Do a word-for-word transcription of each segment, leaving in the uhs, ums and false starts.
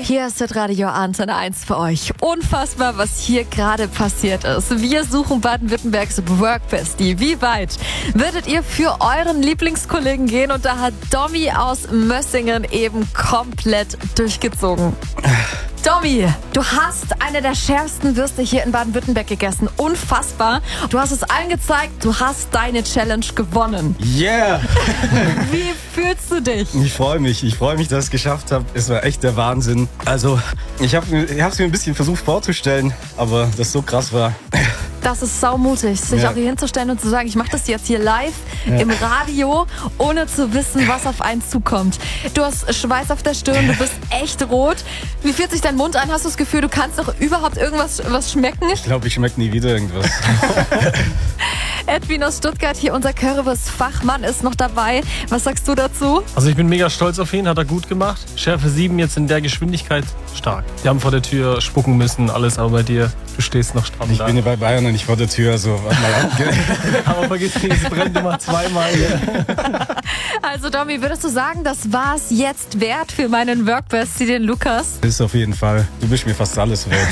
Hier ist das Radio Antenne eins für euch. Unfassbar, was hier gerade passiert ist. Wir suchen Baden-Württembergs Workbestie. Wie weit würdet ihr für euren Lieblingskollegen gehen? Und da hat Domi aus Mössingen eben komplett durchgezogen. Domi, du hast eine der schärfsten Würste hier in Baden-Württemberg gegessen. Unfassbar. Du hast es allen gezeigt, du hast deine Challenge gewonnen. Yeah! Wie fühlst du dich? Ich freue mich, ich freue mich, dass ich es geschafft habe. Es war echt der Wahnsinn. Also, ich habe es mir ein bisschen versucht vorzustellen, aber das so krass war. Das ist saumutig, sich Ja. auch hier hinzustellen und zu sagen, ich mache das jetzt hier live ja. im Radio, ohne zu wissen, was auf einen zukommt. Du hast Schweiß auf der Stirn, du bist echt rot. Wie fühlt sich dein Mund an? Hast du das Gefühl, du kannst doch überhaupt irgendwas was schmecken? Ich glaube, ich schmecke nie wieder irgendwas. Edwin aus Stuttgart, hier unser Currywurst-Fachmann, ist noch dabei. Was sagst du dazu? Also ich bin mega stolz auf ihn, hat er gut gemacht. Schärfe sieben jetzt in der Geschwindigkeit stark. Die haben vor der Tür spucken müssen, alles, aber bei dir, du stehst noch stramm Ich da. bin ja bei Bayern und nicht vor der Tür, also warte mal an. Aber vergiss nicht, es brennt immer zweimal. Also Domi, würdest du sagen, das war es jetzt wert für meinen Workbestie, den Lukas? Ist auf jeden Fall. Du bist mir fast alles wert.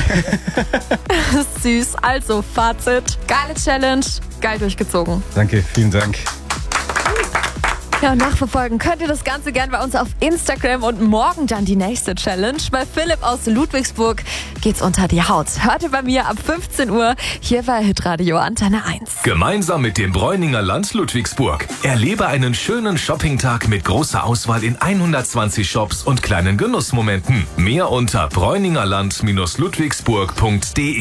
Süß. Also Fazit, geile Challenge, geil durchgezogen. Danke, vielen Dank. Ja, und nachverfolgen könnt ihr das Ganze gern bei uns auf Instagram und morgen dann die nächste Challenge. Bei Philipp aus Ludwigsburg geht's unter die Haut. Hört ihr bei mir ab fünfzehn Uhr hier bei Hitradio Antenne eins. Gemeinsam mit dem Bräuninger Land Ludwigsburg. Erlebe einen schönen Shoppingtag mit großer Auswahl in hundertzwanzig Shops und kleinen Genussmomenten. Mehr unter bräuningerland Ludwigsburg punkt de.